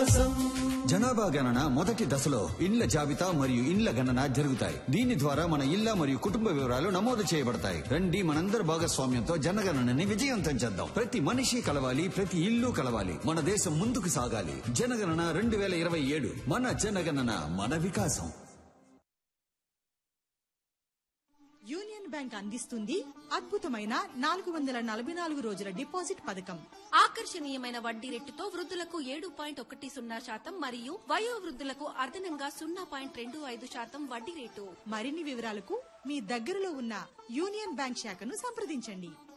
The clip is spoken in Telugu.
జనాభా గణన మొదటి దశలో ఇండ్ల జాబితా మరియు ఇండ్ల గణన జరుగుతాయి. దీని ద్వారా మన ఇళ్ల మరియు కుటుంబ వివరాలు నమోదు చేయబడతాయి. రండి మనందరి భాగస్వామ్యంతో జనగణనని విజయవంతం చేద్దాం. ప్రతి మనిషి కలవాలి, ప్రతి ఇల్లు కలవాలి. మన దేశం ముందుకు సాగాలి. జనగణన 2027. మన జనగణన, మన వికాసం. యూనియన్ బ్యాంక్ అందిస్తుంది అద్భుతమైన 444 రోజుల డిపాజిట్ పథకం. ఆకర్షణీయమైన వడ్డీ రేటుతో వృద్ధులకు 7.10% మరియు వయో వృద్ధులకు అదనంగా 0.25% వడ్డీ రేటు. మరిన్ని వివరాలకు మీ దగ్గరలో ఉన్న యూనియన్ బ్యాంక్ శాఖను సంప్రదించండి.